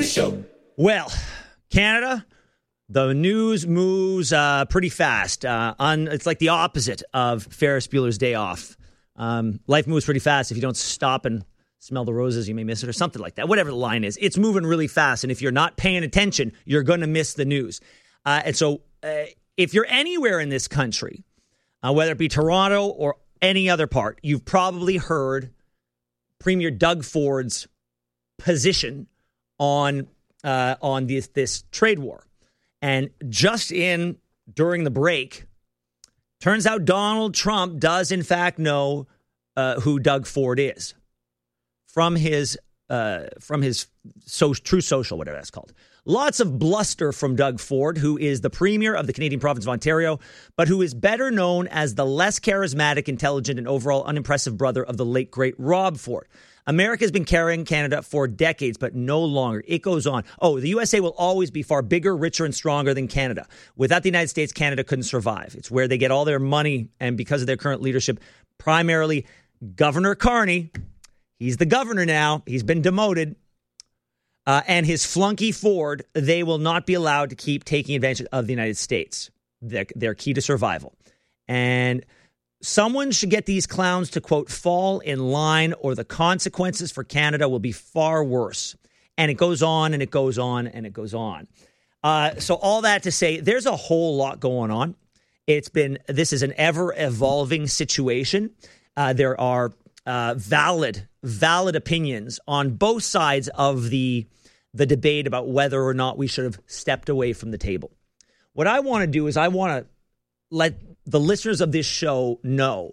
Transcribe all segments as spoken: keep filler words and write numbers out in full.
Show. Well, Canada, the news moves uh, pretty fast. Uh, on It's like the opposite of Ferris Bueller's Day Off. Um, life moves pretty fast. If you don't stop and smell the roses, you may miss it, or something like that. Whatever the line is, it's moving really fast. And if you're not paying attention, you're going to miss the news. Uh, and so uh, if you're anywhere in this country, uh, whether it be Toronto or any other part, you've probably heard Premier Doug Ford's position on uh, on this, this trade war. And just in during the break, turns out Donald Trump does in fact know uh, who Doug Ford is from his uh, from his so, True Social, whatever that's called. Lots of bluster from Doug Ford, who is the premier of the Canadian province of Ontario, but who is better known as the less charismatic, intelligent, and overall unimpressive brother of the late, great Rob Ford. America has been carrying Canada for decades, but no longer. It goes on. Oh, the U S A will always be far bigger, richer, and stronger than Canada. Without the United States, Canada couldn't survive. It's where they get all their money, and because of their current leadership, primarily Governor Carney, he's the governor now. He's been demoted. Uh, and his flunky Ford, they will not be allowed to keep taking advantage of the United States. They're, they're key to survival. And someone should get these clowns to, quote, fall in line, or the consequences for Canada will be far worse. And it goes on and it goes on and it goes on. Uh, so all that to say, there's a whole lot going on. It's been, this is an ever evolving situation. Uh, there are uh, valid, valid opinions on both sides of the, the debate about whether or not we should have stepped away from the table. What I want to do is I want to let the listeners of this show know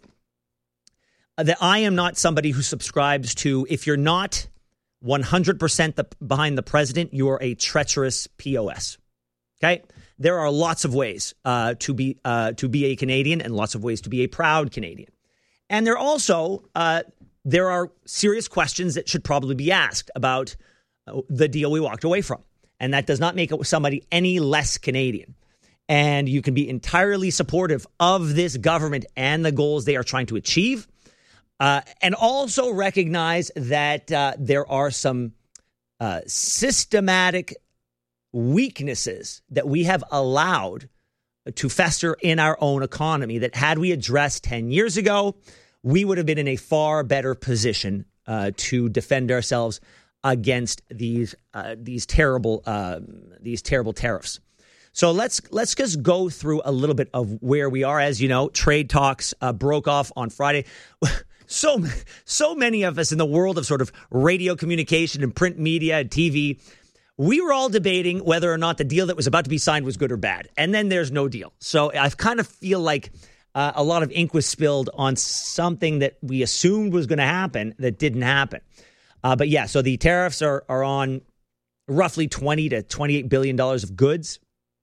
that I am not somebody who subscribes to, if you're not one hundred percent the, behind the president, you are a treacherous P O S. Okay? There are lots of ways uh, to be uh, to be a Canadian, and lots of ways to be a proud Canadian. And there also, uh, there are serious questions that should probably be asked about the deal we walked away from. And that does not make somebody any less Canadian. And you can be entirely supportive of this government and the goals they are trying to achieve. Uh, and also recognize that uh, there are some uh, systematic weaknesses that we have allowed to fester in our own economy that had we addressed ten years ago, we would have been in a far better position uh, to defend ourselves against these uh, these terrible uh, these terrible tariffs. So let's let's just go through a little bit of where we are. As you know, trade talks uh, broke off on Friday. So so many of us in the world of sort of radio communication and print media and T V, we were all debating whether or not the deal that was about to be signed was good or bad. And then there's no deal. So I kind of feel like uh, a lot of ink was spilled on something that we assumed was going to happen that didn't happen. Uh, but yeah, so the tariffs are are on roughly twenty to twenty-eight billion dollars of goods.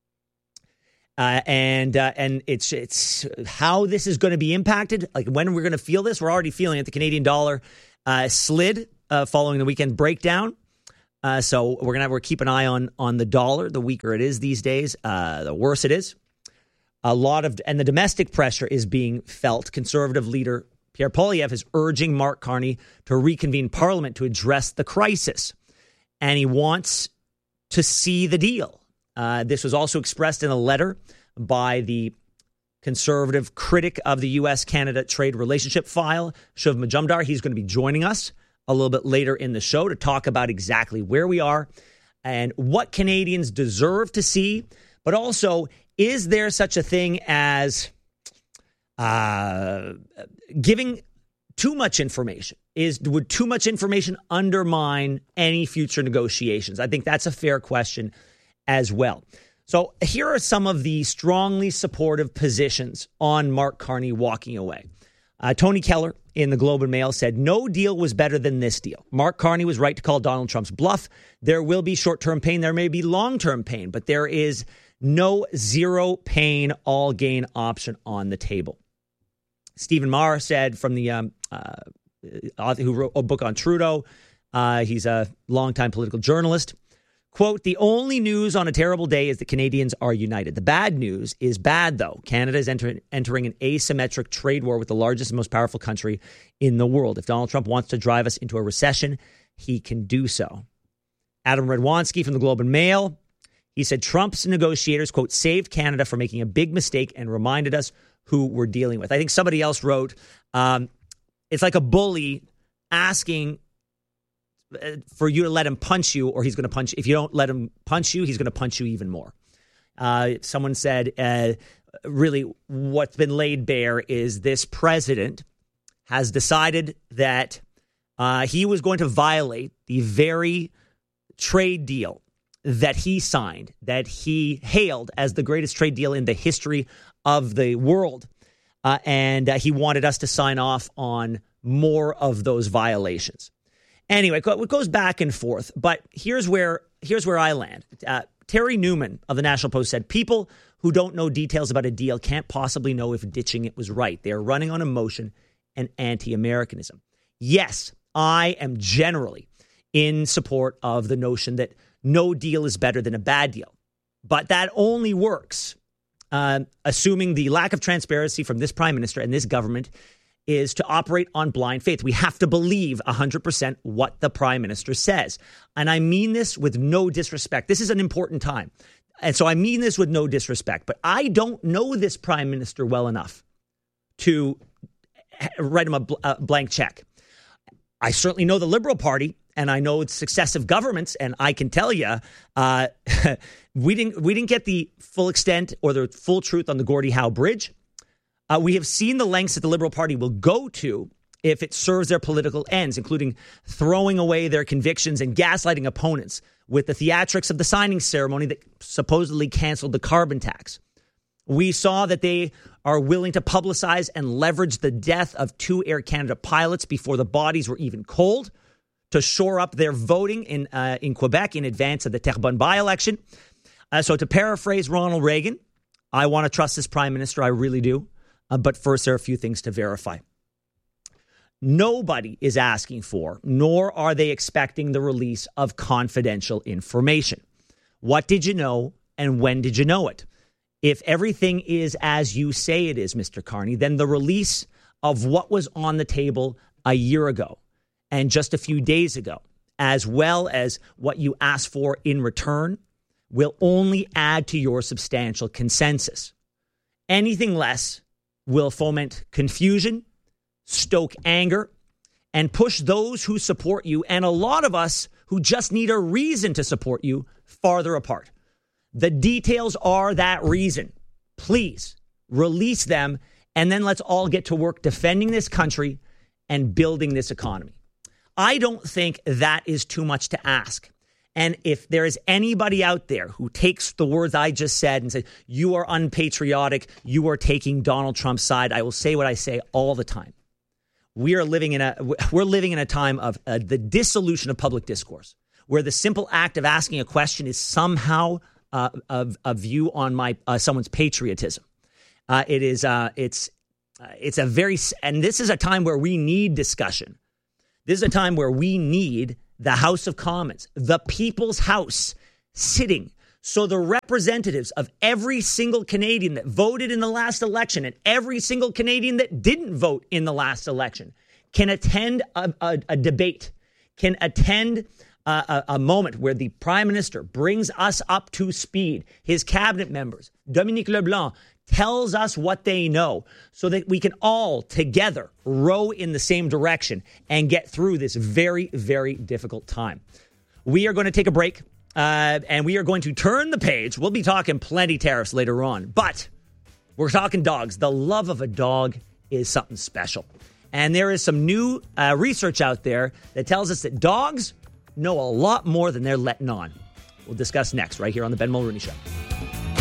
Uh, and uh, and it's it's how this is going to be impacted, like when we're going to feel this. We're already feeling it. The Canadian dollar uh, slid uh, following the weekend breakdown. Uh, so we're gonna have, we're keep an eye on on the dollar. The weaker it is these days, uh, the worse it is. A lot of and the domestic pressure is being felt. Conservative leader Pierre Poilievre is urging Mark Carney to reconvene Parliament to address the crisis, and he wants to see the deal. Uh, this was also expressed in a letter by the conservative critic of the U S Canada trade relationship file, Shiv Majumdar. He's going to be joining us a little bit later in the show to talk about exactly where we are and what Canadians deserve to see. But also, is there such a thing as uh, giving too much information? Is would too much information undermine any future negotiations? I think that's a fair question as well. So here are some of the strongly supportive positions on Mark Carney walking away. Uh, Tony Keller in the Globe and Mail said, no deal was better than this deal. Mark Carney was right to call Donald Trump's bluff. There will be short-term pain. There may be long-term pain, but there is no zero pain, all gain option on the table. Stephen Maher said from the um, uh, author who wrote a book on Trudeau, uh, he's a longtime political journalist. Quote, the only news on a terrible day is that Canadians are united. The bad news is bad, though. Canada is enter- entering an asymmetric trade war with the largest and most powerful country in the world. If Donald Trump wants to drive us into a recession, he can do so. Adam Radwanski from the Globe and Mail, he said Trump's negotiators, quote, saved Canada from making a big mistake and reminded us who we're dealing with. I think somebody else wrote, um, it's like a bully asking for you to let him punch you, or he's going to punch. If you don't let him punch you, he's going to punch you even more. Uh, someone said, uh, really, what's been laid bare is this president has decided that uh, he was going to violate the very trade deal that he signed, that he hailed as the greatest trade deal in the history of the world. Uh, and uh, he wanted us to sign off on more of those violations. Anyway, it goes back and forth, but here's where here's where I land. Uh, Terry Newman of the National Post said, people who don't know details about a deal can't possibly know if ditching it was right. They are running on emotion and anti-Americanism. Yes, I am generally in support of the notion that no deal is better than a bad deal, but that only works uh, assuming the lack of transparency from this prime minister and this government is to operate on blind faith. We have to believe one hundred percent what the prime minister says. And I mean this with no disrespect. This is an important time. And so I mean this with no disrespect. But I don't know this prime minister well enough to write him a, bl- a blank check. I certainly know the Liberal Party, and I know its successive governments, and I can tell you, uh, we didn't we didn't get the full extent or the full truth on the Gordie Howe Bridge. Uh, we have seen the lengths that the Liberal Party will go to if it serves their political ends, including throwing away their convictions and gaslighting opponents with the theatrics of the signing ceremony that supposedly canceled the carbon tax. We saw that they are willing to publicize and leverage the death of two Air Canada pilots before the bodies were even cold to shore up their voting in uh, in Quebec in advance of the Terrebonne by-election. Uh, so to paraphrase Ronald Reagan, I want to trust this prime minister, I really do. Uh, but first, there are a few things to verify. Nobody is asking for, nor are they expecting the release of confidential information. What did you know and when did you know it? If everything is as you say it is, Mister Carney, then the release of what was on the table a year ago and just a few days ago, as well as what you asked for in return, will only add to your substantial consensus. Anything less will foment confusion, stoke anger, and push those who support you, and a lot of us who just need a reason to support you, farther apart. The details are that reason. Please release them, and then let's all get to work defending this country and building this economy. I don't think that is too much to ask. And if there is anybody out there who takes the words I just said and says, you are unpatriotic, you are taking Donald Trump's side, I will say what I say all the time. We are living in a we're living in a time of uh, the dissolution of public discourse, where the simple act of asking a question is somehow uh, a, a view on my uh, someone's patriotism. Uh, it is uh, it's uh, it's a very and this is a time where we need discussion. This is a time where we need the House of Commons, the people's house, sitting so the representatives of every single Canadian that voted in the last election and every single Canadian that didn't vote in the last election can attend a, a, a debate, can attend a, a, a moment where the Prime Minister brings us up to speed, his cabinet members, Dominique Leblanc, tells us what they know so that we can all together row in the same direction and get through this very, very difficult time. We are going to take a break uh, and we are going to turn the page. We'll be talking plenty tariffs later on, but we're talking dogs. The love of a dog is something special. And there is some new uh, research out there that tells us that dogs know a lot more than they're letting on. We'll discuss next right here on The Ben Mulroney Show.